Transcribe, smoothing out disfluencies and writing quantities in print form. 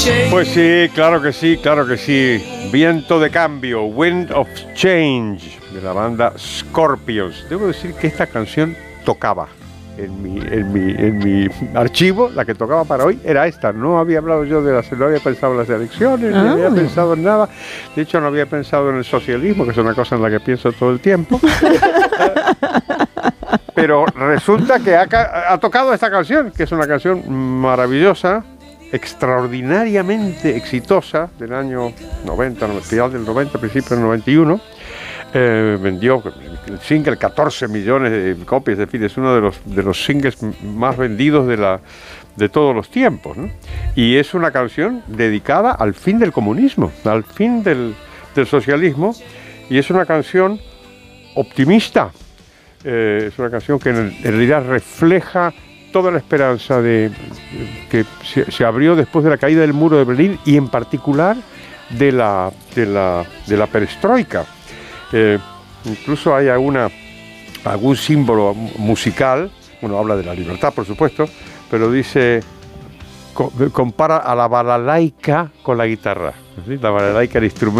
Pues sí, claro que sí, claro que sí. Viento de cambio, Wind of Change, de la banda Scorpions. Debo decir que esta canción tocaba en mi archivo, la que tocaba para hoy era esta. No había hablado yo no había pensado en las elecciones, ni había pensado en nada. De hecho, no había pensado en el socialismo, que es una cosa en la que pienso todo el tiempo. Pero resulta que ha tocado esta canción, que es una canción maravillosa, extraordinariamente exitosa, del año 90, final del 90, principio del 91. Vendió el single 14 millones de copias, es decir, es uno de los singles más vendidos de todos los tiempos, ¿no? Y es una canción dedicada al fin del comunismo, al fin del socialismo, y es una canción optimista. Es una canción que en realidad refleja toda la esperanza que se abrió después de la caída del muro de Berlín, y en particular de la perestroika. Incluso hay algún símbolo musical, bueno, habla de la libertad, por supuesto, pero dice, compara a la balalaika con la guitarra, ¿sí? La balalaika, el instrumento